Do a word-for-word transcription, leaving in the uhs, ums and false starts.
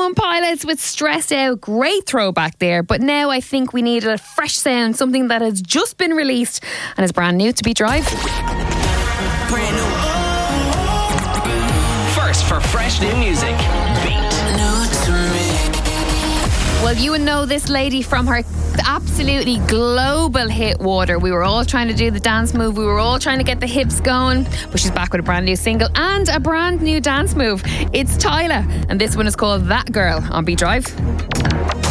Stone Pilots with Stressed Out. Great throwback there. But now I think we need a fresh sound, something that has just been released and is brand new to Beat Drive. Brand new. First for fresh new music. Beat. Well, you would know this lady from her absolutely global hit Water. We were all trying to do the dance move. We were all trying to get the hips going. But she's back with a brand new single and a brand new dance move. It's Tyla, and this one is called That Girl on Beat Drive.